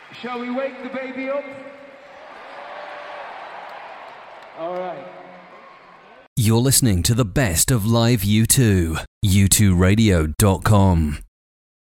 Shall we wake the baby up? All right. You're listening to the best of live U2. U2Radio.com.